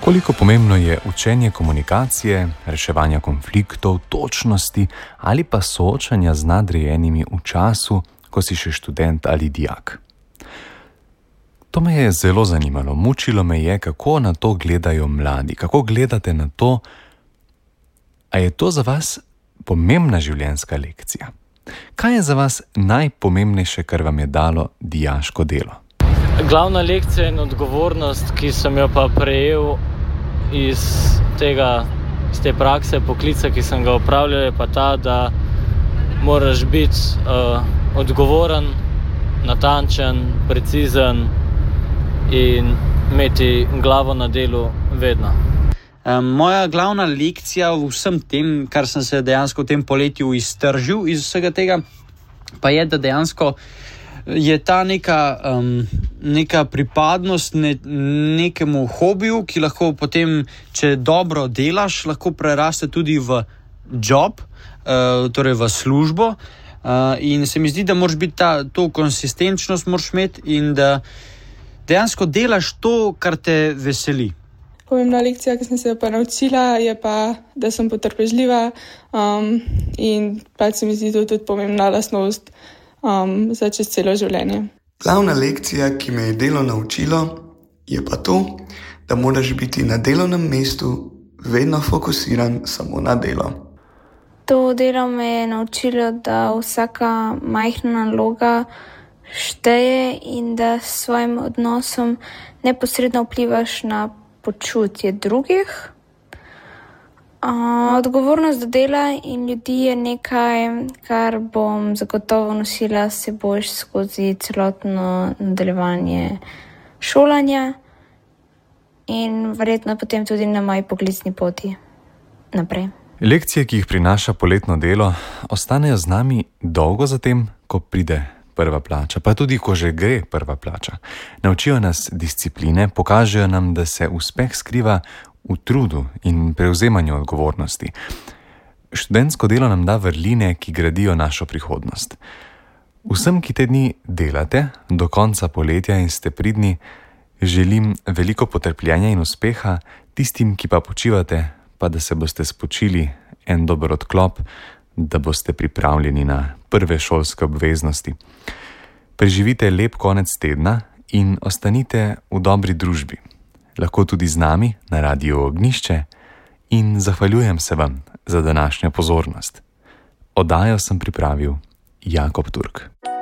Koliko pomembno je učenje komunikacije, reševanja konfliktov, točnosti ali pa soočanja z nadrejenimi v času, ko si še študent ali dijak. To me je zelo zanimalo, mučilo me je, kako na to gledajo mladi, kako gledate na to, a je to za vas pomembna življenjska lekcija. Kaj je za vas najpomembnejše, kar vam je dalo dijaško delo? Glavna lekcija in odgovornost, ki sem jo pa prejel iz te prakse, poklica, ki sem ga opravljal, je pa ta, da moraš biti odgovoren, natančen, precizen in imeti glavo na delu vedno. Moja glavna lekcija v vsem tem, kar sem se dejansko v tem poletju iztržil iz vsega tega, pa je, da dejansko je ta neka pripadnost nekemu hobiju, ki lahko potem, če dobro delaš, lahko preraste tudi v job, torej v službo. In se mi zdi, da moraš biti to konsistenčnost moraš imeti in da dejansko delaš to, kar te veseli. Pomembna lekcija, ki sem se jo pa naučila, je pa, da sem potrpežljiva in pač se mi zdi to tudi pomembna lastnost za čez celo življenje. Glavna lekcija, ki me je delo naučilo, je pa to, da moraš biti na delovnem mestu vedno fokusiran samo na delo. To delo me je naučilo, da vsaka majhna naloga šteje in da s svojim odnosom neposredno vplivaš na počutje drugih. Odgovornost do dela in ljudi je nekaj, kar bom zagotovo nosila s seboj skozi celotno nadaljevanje šolanja in verjetno potem tudi na moji poklicni poti naprej. Lekcije, ki jih prinaša poletno delo, ostanejo z nami dolgo zatem, ko pride prva plača, pa tudi ko že gre prva plača. Naučijo nas discipline, pokažejo nam, da se uspeh skriva v trudu in prevzemanju odgovornosti. Študentsko delo nam da vrline, ki gradijo našo prihodnost. Vsem, ki te dni delate do konca poletja in ste pridni, želim veliko potrpljenja in uspeha, tistim, ki pa počivate, pa da se boste spočili, en dober odklop, da boste pripravljeni na prve šolske obveznosti. Preživite lep konec tedna in ostanite v dobri družbi. Lahko tudi z nami na Radiu Ognjišče in zahvaljujem se vam za današnjo pozornost. Oddajo sem pripravil Jakob Turk.